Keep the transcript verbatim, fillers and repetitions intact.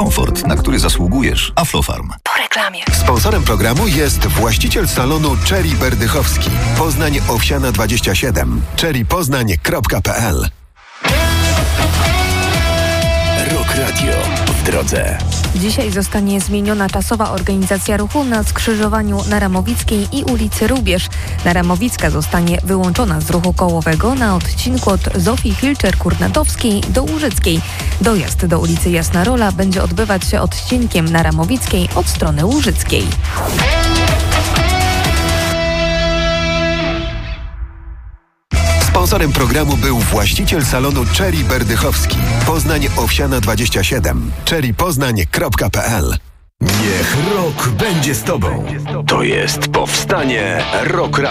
Komfort, na który zasługujesz. Aflofarm. Po reklamie. Sponsorem programu jest właściciel salonu Cherry Berdychowski. Poznań Owsiana dwadzieścia siedem. cherry poznań kropka p l. Rock Radio w drodze. Dzisiaj zostanie zmieniona czasowa organizacja ruchu na skrzyżowaniu na Ramowickiej i ulicy Rubież. Na Ramowicka zostanie wyłączona z ruchu kołowego na odcinku od Zofii Hilczer-Kurnatowskiej do Łużyckiej. Dojazd do ulicy Jasna Rola będzie odbywać się odcinkiem na Ramowickiej od strony Łużyckiej. Sponsorem programu był właściciel salonu Cherry Berdychowski. Poznań Owsiana dwadzieścia siedem. cherry poznań kropka p l. Niech rok będzie z tobą. To jest powstanie Rock Radio.